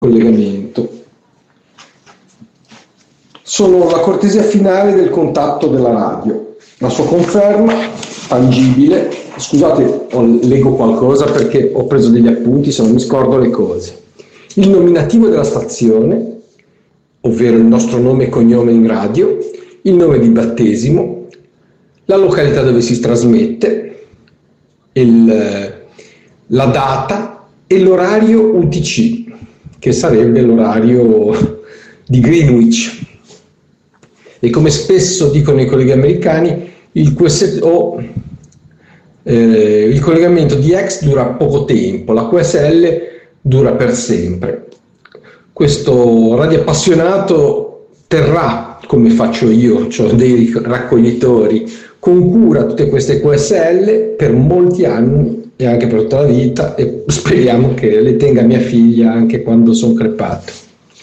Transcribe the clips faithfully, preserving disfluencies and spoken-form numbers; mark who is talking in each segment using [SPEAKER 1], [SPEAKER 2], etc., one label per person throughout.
[SPEAKER 1] collegamento. Sono la cortesia finale del contatto della radio, la sua conferma tangibile. Scusate, leggo qualcosa perché ho preso degli appunti, se non mi scordo le cose. Il nominativo della stazione, ovvero il nostro nome e cognome in radio, il nome di battesimo, la località dove si trasmette, il, la data e l'orario U T C, che sarebbe l'orario di Greenwich. E come spesso dicono i colleghi americani, il, Q S O, eh, il collegamento D X dura poco tempo, la Q S L dura per sempre. Questo radioappassionato terrà, come faccio io, cioè dei raccoglitori, con cura tutte queste Q S L per molti anni e anche per tutta la vita, e speriamo che le tenga mia figlia anche quando sono crepato.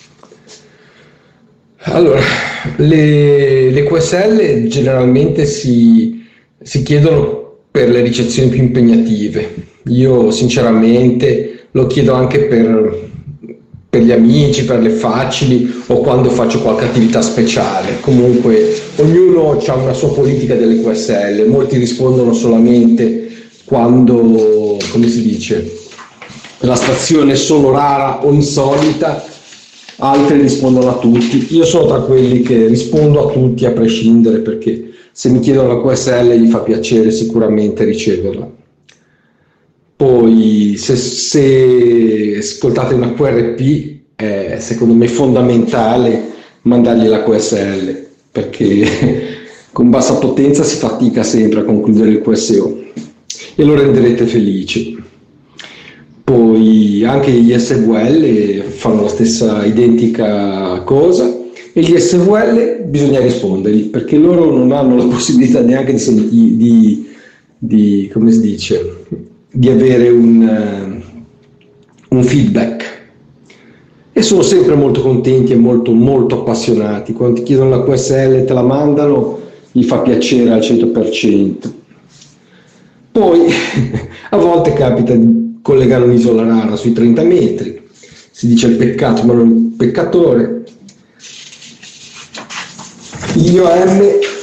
[SPEAKER 1] Allora, le, le Q S L generalmente si, si chiedono per le ricezioni più impegnative. Io sinceramente lo chiedo anche per, per gli amici, per le facili o quando faccio qualche attività speciale. Comunque ognuno ha una sua politica delle Q S L, molti rispondono solamente quando, come si dice, la stazione è solo rara o insolita, altri rispondono a tutti. Io sono tra quelli che rispondo a tutti a prescindere, perché se mi chiedono la Q S L gli fa piacere sicuramente riceverla. Poi se, se ascoltate una Q R P è secondo me fondamentale mandargli la Q S L, perché con bassa potenza si fatica sempre a concludere il Q S O e lo renderete felice. Poi anche gli S V L fanno la stessa identica cosa, e gli S V L bisogna rispondergli, perché loro non hanno la possibilità neanche di, senti, di, di come si dice, di avere un, uh, un feedback, e sono sempre molto contenti e molto molto appassionati. Quando ti chiedono la Q S L te la mandano, gli fa piacere al cento per cento. Poi a volte capita di collegare un'isola rara sui trenta metri, si dice il peccato ma non il peccatore. I O M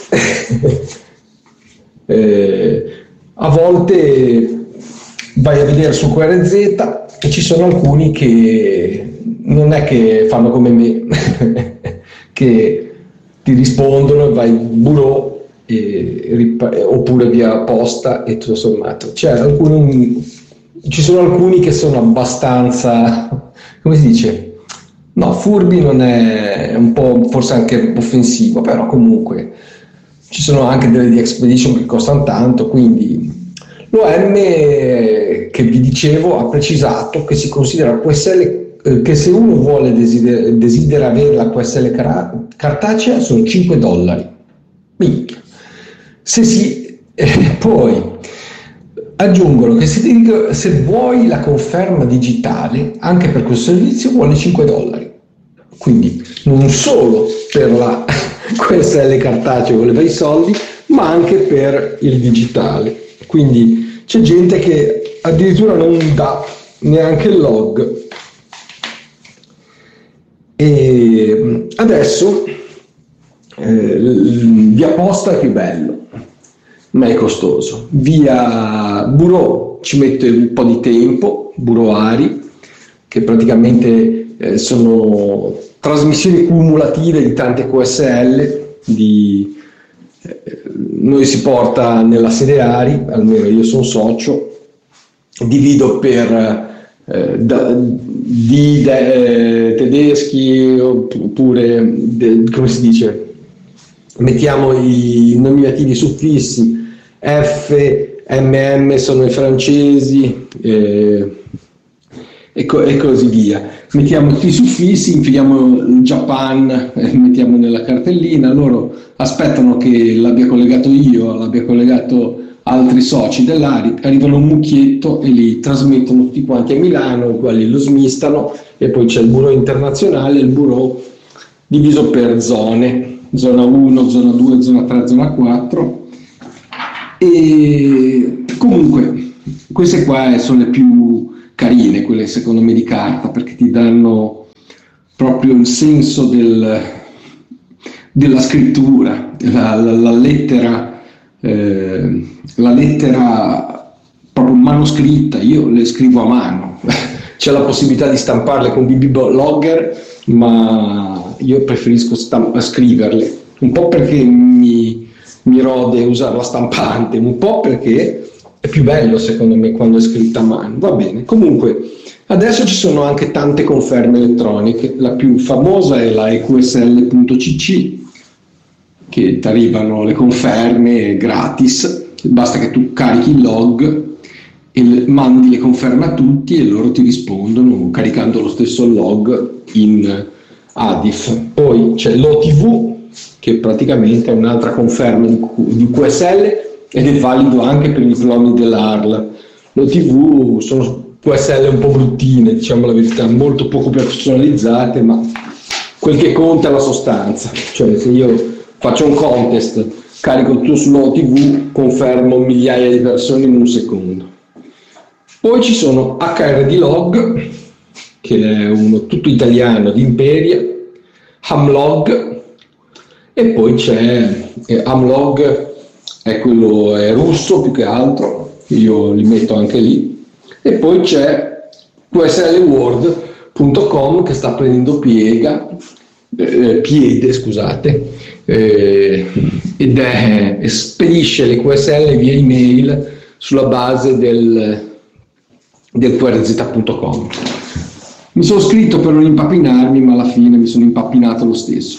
[SPEAKER 1] eh, a volte vai a vedere su Q R Z e ci sono alcuni che non è che fanno come me che ti rispondono e vai bureau e, oppure via posta e tutto sommato. Cioè, alcuni, ci sono alcuni che sono abbastanza, come si dice, no, furbi non è, un po' forse anche offensivo, però comunque ci sono anche delle di expedition che costano tanto. Quindi l'O M che vi dicevo ha precisato che si considera Q S L, eh, che se uno vuole desidera, desidera avere la Q S L car- cartacea sono cinque dollari. Minchia. Se si eh, poi aggiungono che se, ti, se vuoi la conferma digitale anche per questo servizio vuole cinque dollari. Quindi non solo per la Q S L cartacea voleva i soldi, ma anche per il digitale. Quindi c'è gente che addirittura non dà neanche il log. E adesso eh, via posta è più bello, ma è costoso. Via bureau ci mette un po' di tempo, buroari, che praticamente eh, sono trasmissioni cumulative di tante Q S L. Di, eh, noi si porta nella sede Ari, almeno io sono socio, divido per eh, da, di de, eh, tedeschi oppure de, come si dice, mettiamo i nominativi suffissi. F, M M sono i francesi eh, e, co- e così via. Mettiamo tutti i suffissi, infiliamo il Japan, eh, mettiamo nella cartellina, loro aspettano che l'abbia collegato io, l'abbia collegato altri soci dell'Ari, arrivano un mucchietto e li trasmettono tutti quanti a Milano, i quali lo smistano, e poi c'è il bureau internazionale, il bureau diviso per zone, zona uno, zona due, zona tre, zona quattro. E comunque queste qua sono le più carine, quelle secondo me di carta, perché ti danno
[SPEAKER 2] proprio il senso del, della scrittura, la, la, la lettera, eh, la lettera proprio manoscritta. Io le scrivo a mano.
[SPEAKER 1] C'è la possibilità di stamparle con B B Logger, ma io preferisco stamp- scriverle, un po' perché mi, mi rode usare la stampante, un po' perché è più bello secondo me quando è scritta a mano. Va bene, comunque adesso ci sono anche tante conferme elettroniche. La più famosa è la E Q S L punto C C, che ti arrivano le conferme gratis, basta che tu carichi il log e mandi le conferme a tutti e loro ti rispondono caricando lo stesso log in A D I F. Poi c'è l'O T V, che praticamente è un'altra conferma di Q S L ed è valido anche per i diplomi dell'A R L. L'O T V sono Q S L un po' bruttine, diciamo la verità, molto poco personalizzate, ma quel che conta è la sostanza. Cioè, se io faccio un contest, carico tutto sull'O T V, confermo migliaia di persone in un secondo. Poi ci sono H R D Log, che è uno tutto italiano di Imperia, Hamlog, e poi c'è eh, Hamlog, è quello è russo più che altro, io li metto anche lì, e poi c'è Q S L world punto com che sta prendendo piega, eh, piede, scusate, eh, ed è, spedisce le Q S L via email sulla base del del Q R Z punto com. Mi sono scritto per non impappinarmi, ma alla fine mi sono impappinato lo stesso.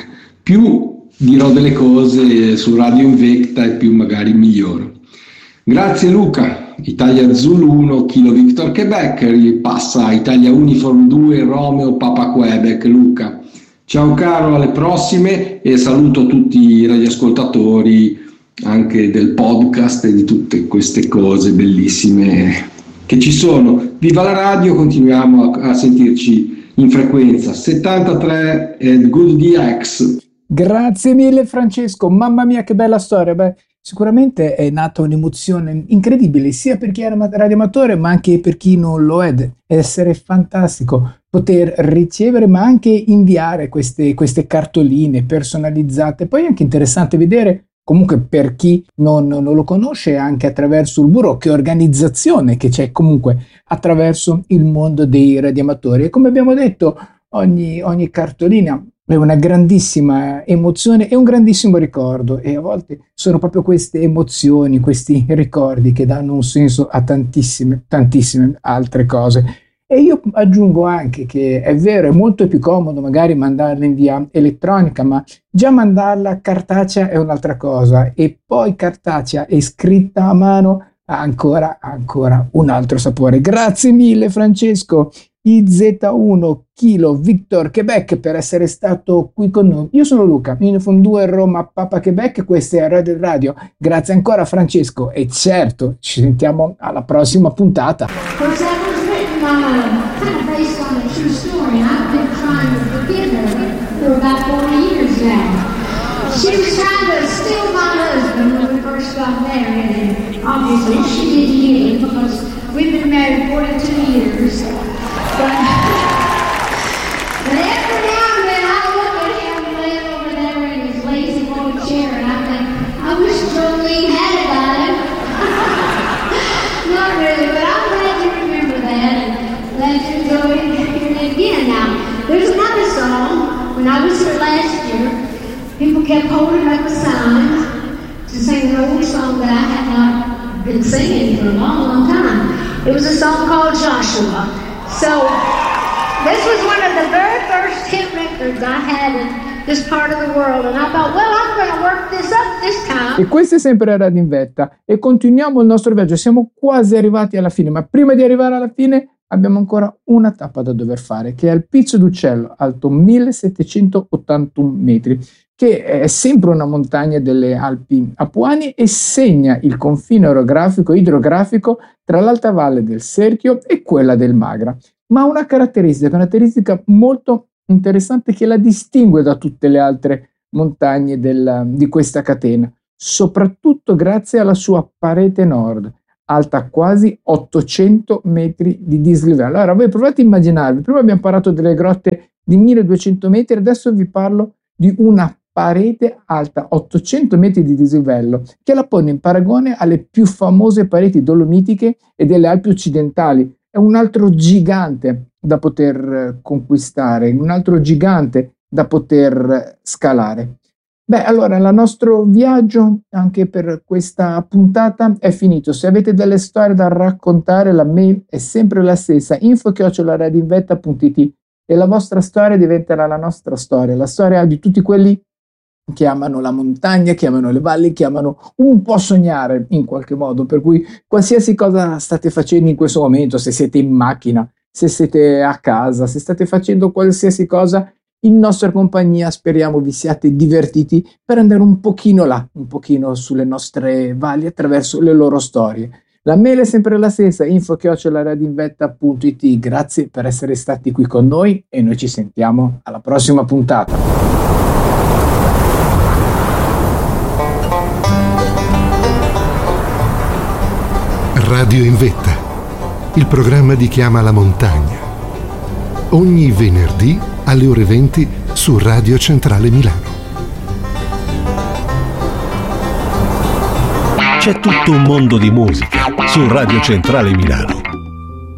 [SPEAKER 1] Più dirò delle cose su Radio Invecta e più magari miglioro. Grazie Luca. Italia Zulu uno, Kilo Victor Quebec, ripassa Italia Uniform due, Romeo Papa Quebec. Luca, ciao caro, alle prossime, e saluto tutti i radioascoltatori anche del podcast e di tutte queste cose bellissime che ci sono. Viva la radio, continuiamo a, a sentirci in frequenza settantatré e Good D X.
[SPEAKER 3] Grazie mille Francesco, mamma mia che bella storia. Beh, sicuramente è nata un'emozione incredibile sia per chi era radioamatore ma anche per chi non lo è. Deve essere fantastico poter ricevere ma anche inviare queste, queste cartoline personalizzate. Poi è anche interessante vedere, comunque per chi non, non lo conosce, anche attraverso il bureau, che organizzazione che c'è comunque attraverso il mondo dei radioamatori. E come abbiamo detto, ogni, ogni cartolina è una grandissima emozione e un grandissimo ricordo, e a volte sono proprio queste emozioni, questi ricordi che danno un senso a tantissime, tantissime altre cose. E io aggiungo anche che è vero, è molto più comodo magari mandarla in via elettronica, ma già mandarla cartacea è un'altra cosa, e poi cartacea e scritta a mano ha ancora, ancora un altro sapore. Grazie mille Francesco, I Z uno Kilo Victor Quebec, per essere stato qui con noi. Io sono Luca, Uniform due Roma Papa Quebec, questa è Radio Radio. Grazie ancora Francesco, e certo ci sentiamo alla prossima puntata.
[SPEAKER 4] Uh, kind of based on a true story, and I've been trying to forgive her for about forty years now. She was trying to steal my husband when we first got married, and obviously she didn't get him because we've been married forty-two years. But, but every now and then I look at him laying over there in his lazy old chair, and I think, I wish Jolene had about him. Not really, but I'm glad you remember that, and glad you go in hearing it again. Now, there's another song. When I was here last year, people kept holding up a sign to sing an old song that I had not been singing for a long, long time. It was a song called Joshua. So, this was one of the very first hit records I had in this part of the world, and I thought, well, I'm going to work this up this time.
[SPEAKER 3] E questa è sempre Radio Invecta, e continuiamo il nostro viaggio. Siamo quasi arrivati alla fine, ma prima di arrivare alla fine abbiamo ancora una tappa da dover fare, che è il Pizzo d'Uccello, alto millesettecentottantuno metri, che è sempre una montagna delle Alpi Apuane e segna il confine orografico idrografico tra l'alta valle del Serchio e quella del Magra. Ma ha una caratteristica, caratteristica molto interessante che la distingue da tutte le altre montagne del, di questa catena, soprattutto grazie alla sua parete nord, alta quasi ottocento metri di dislivello. Allora voi provate a immaginarvi, prima abbiamo parlato delle grotte di milleduecento metri. Adesso vi parlo di una parete alta ottocento metri di dislivello, che la pone in paragone alle più famose pareti dolomitiche e delle Alpi occidentali. È un altro gigante da poter conquistare, un altro gigante da poter scalare. Beh, allora il nostro viaggio anche per questa puntata è finito. Se avete delle storie da raccontare, la mail è sempre la stessa, info chiocciola radioinvetta punto it, e la vostra storia diventerà la nostra storia, la storia di tutti quelli che amano la montagna, che amano le valli, che amano un po' sognare in qualche modo, per cui qualsiasi cosa state facendo in questo momento, se siete in macchina, se siete a casa, se state facendo qualsiasi cosa, in nostra compagnia speriamo vi siate divertiti per andare un pochino là, un pochino sulle nostre valli attraverso le loro storie. La mail è sempre la stessa, info chiocciola radioinvetta punto it. Grazie per essere stati qui con noi e noi ci sentiamo alla prossima puntata.
[SPEAKER 5] Radio in Vetta, il programma di Chi ama la montagna. Ogni venerdì alle ore venti su Radio Centrale Milano.
[SPEAKER 6] C'è tutto un mondo di musica su Radio Centrale Milano.